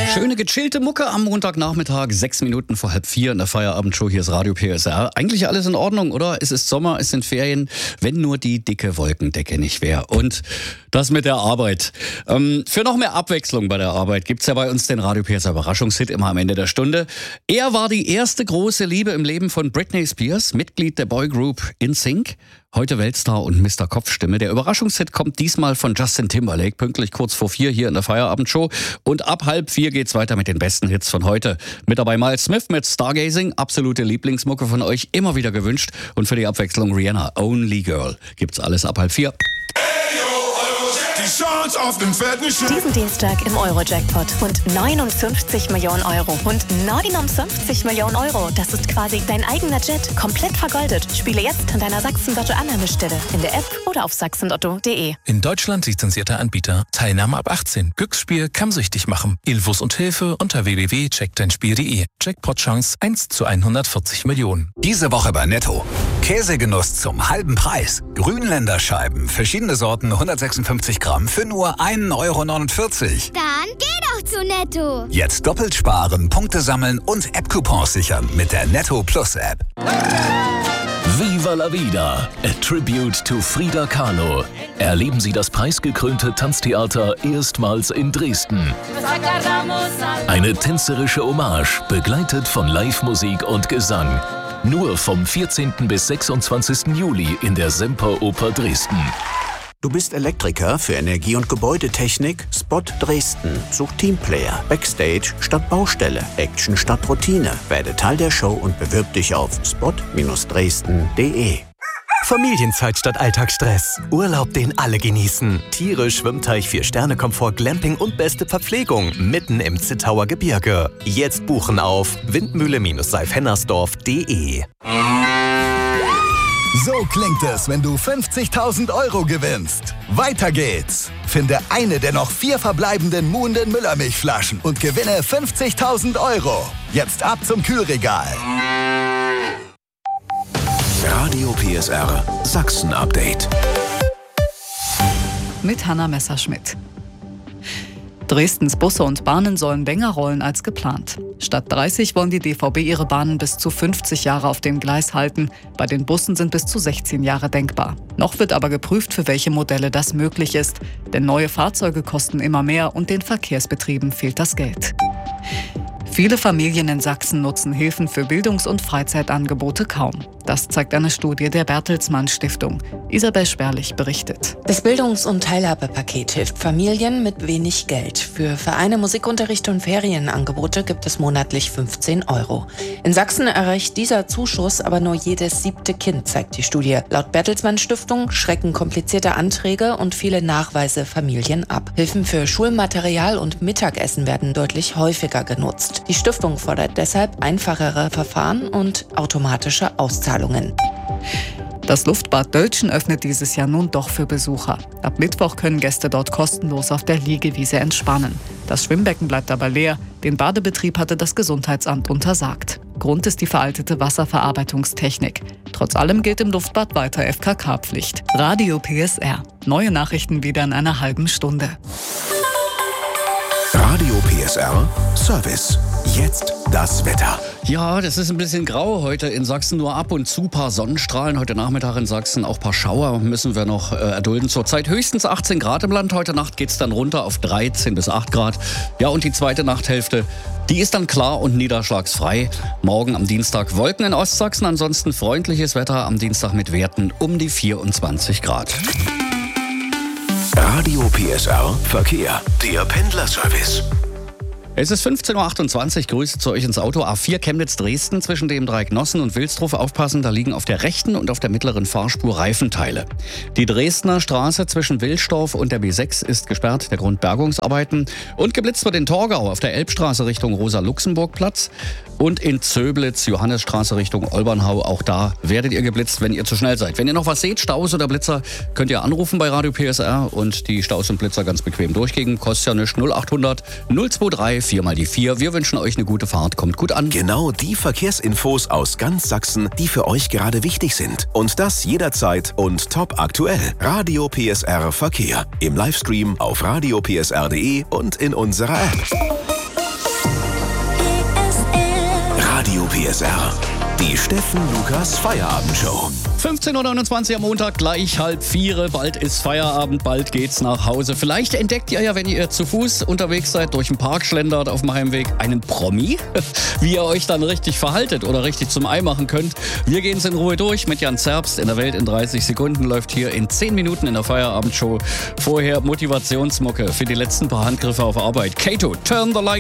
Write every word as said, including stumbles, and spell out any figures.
Schöne gechillte Mucke am Montagnachmittag, sechs Minuten vor halb vier in der Feierabendshow. Hier ist Radio P S R. Eigentlich alles in Ordnung, oder? Es ist Sommer, es sind Ferien, wenn nur die dicke Wolkendecke nicht wäre. Und das mit der Arbeit. Ähm, für noch mehr Abwechslung bei der Arbeit gibt's ja bei uns den Radio P S R Überraschungshit immer am Ende der Stunde. Er war die erste große Liebe im Leben von Britney Spears, Mitglied der Boygroup N Sync. Heute Weltstar und Mister Kopfstimme. Der Überraschungshit kommt diesmal von Justin Timberlake, pünktlich kurz vor vier hier in der Feierabendshow. Und ab halb vier geht's weiter mit den besten Hits von heute. Mit dabei Miles Smith mit Stargazing, absolute Lieblingsmucke von euch, immer wieder gewünscht. Und für die Abwechslung Rihanna, Only Girl. Gibt's alles ab halb vier. Diesen Dienstag im Euro-Jackpot und neunundfünfzig Millionen Euro. Und neunundfünfzig Millionen Euro, das ist quasi dein eigener Jet, komplett vergoldet. Spiele jetzt an deiner Sachsen-Lotto-Annahmestelle, in der App oder auf sachsenlotto punkt de. In Deutschland lizenzierter Anbieter. Teilnahme ab achtzehn. Glücksspiel kann süchtig machen. Infos und Hilfe unter w w w punkt check dein spiel punkt de. Jackpot-Chance eins zu hundertvierzig Millionen. Diese Woche bei Netto. Käsegenuss zum halben Preis. Grünländer Scheiben, verschiedene Sorten, hundertsechsundfünfzig Gramm für nur ein Euro neunundvierzig. Dann geh doch zu Netto. Jetzt doppelt sparen, Punkte sammeln und App-Coupons sichern mit der Netto Plus App. Viva la Vida, a tribute to Frida Kahlo. Erleben Sie das preisgekrönte Tanztheater erstmals in Dresden. Eine tänzerische Hommage, begleitet von Live-Musik und Gesang. Nur vom vierzehnten bis sechsundzwanzigsten Juli in der Semperoper Dresden. Du bist Elektriker für Energie- und Gebäudetechnik? Spot Dresden. Such Teamplayer. Backstage statt Baustelle. Action statt Routine. Werde Teil der Show und bewirb dich auf spot dresden punkt de. Familienzeit statt Alltagsstress. Urlaub, den alle genießen. Tiere, Schwimmteich, Vier-Sterne-Komfort, Glamping und beste Verpflegung. Mitten im Zittauer Gebirge. Jetzt buchen auf windmühle Bindestrich seif-hennersdorf punkt de. So klingt es, wenn du fünfzigtausend Euro gewinnst. Weiter geht's. Finde eine der noch vier verbleibenden Muhnden Müllermilchflaschen und gewinne fünfzigtausend Euro. Jetzt ab zum Kühlregal. Radio P S R Sachsen-Update. Mit Hanna Messerschmidt. Dresdens Busse und Bahnen sollen länger rollen als geplant. Statt dreißig wollen die D V B ihre Bahnen bis zu fünfzig Jahre auf dem Gleis halten. Bei den Bussen sind bis zu sechzehn Jahre denkbar. Noch wird aber geprüft, für welche Modelle das möglich ist. Denn neue Fahrzeuge kosten immer mehr und den Verkehrsbetrieben fehlt das Geld. Viele Familien in Sachsen nutzen Hilfen für Bildungs- und Freizeitangebote kaum. Das zeigt eine Studie der Bertelsmann Stiftung. Isabel Sperlich berichtet. Das Bildungs- und Teilhabepaket hilft Familien mit wenig Geld. Für Vereine, Musikunterricht und Ferienangebote gibt es monatlich fünfzehn Euro. In Sachsen erreicht dieser Zuschuss aber nur jedes siebte Kind, zeigt die Studie. Laut Bertelsmann Stiftung schrecken komplizierte Anträge und viele Nachweise Familien ab. Hilfen für Schulmaterial und Mittagessen werden deutlich häufiger genutzt. Die Stiftung fordert deshalb einfachere Verfahren und automatische Auszahlungen. Das Luftbad Dölzschen öffnet dieses Jahr nun doch für Besucher. Ab Mittwoch können Gäste dort kostenlos auf der Liegewiese entspannen. Das Schwimmbecken bleibt aber leer. Den Badebetrieb hatte das Gesundheitsamt untersagt. Grund ist die veraltete Wasserverarbeitungstechnik. Trotz allem gilt im Luftbad weiter F K K-Pflicht. Radio P S R. Neue Nachrichten wieder in einer halben Stunde. Radio P S R Service. Jetzt das Wetter. Ja, das ist ein bisschen grau heute in Sachsen, nur ab und zu ein paar Sonnenstrahlen. Heute Nachmittag in Sachsen auch ein paar Schauer müssen wir noch äh, erdulden. Zurzeit höchstens achtzehn Grad im Land. Heute Nacht geht's dann runter auf dreizehn bis acht Grad. Ja, und die zweite Nachthälfte, die ist dann klar und niederschlagsfrei. Morgen am Dienstag Wolken in Ostsachsen, ansonsten freundliches Wetter am Dienstag mit Werten um die vierundzwanzig Grad. Radio P S R Verkehr. Der Pendlerservice. Es ist fünfzehn Uhr achtundzwanzig, Grüße zu euch ins Auto. A vier Chemnitz-Dresden zwischen dem Dreiecknossen und Wilsdruf. Aufpassen, da liegen auf der rechten und auf der mittleren Fahrspur Reifenteile. Die Dresdner Straße zwischen Wilsdorf und der B sechs ist gesperrt, der Grund Bergungsarbeiten. Und geblitzt wird in Torgau auf der Elbstraße Richtung Rosa-Luxemburg-Platz. Und in Zöblitz, Johannesstraße Richtung Olbernhau. Auch da werdet ihr geblitzt, wenn ihr zu schnell seid. Wenn ihr noch was seht, Staus oder Blitzer, könnt ihr anrufen bei Radio P S R und die Staus und Blitzer ganz bequem durchgehen. Kostet ja nichts. null achthundert null zweiundzwanzig vier mal die vier. Wir wünschen euch eine gute Fahrt. Kommt gut an. Genau die Verkehrsinfos aus ganz Sachsen, die für euch gerade wichtig sind. Und das jederzeit und top aktuell. Radio P S R Verkehr. Im Livestream auf radio p s r punkt de und in unserer App. Radio P S R. Die Steffen Lukas Feierabendshow. fünfzehn Uhr neunundzwanzig am Montag, gleich halb vier. Bald ist Feierabend, bald geht's nach Hause. Vielleicht entdeckt ihr ja, wenn ihr zu Fuß unterwegs seid, durch den Park schlendert auf dem Heimweg, einen Promi. Wie ihr euch dann richtig verhaltet oder richtig zum Ei machen könnt. Wir gehen's in Ruhe durch mit Jan Zerbst in der Welt in dreißig Sekunden. Läuft hier in zehn Minuten in der Feierabendshow. Vorher Motivationsmucke für die letzten paar Handgriffe auf Arbeit. Kato, turn the light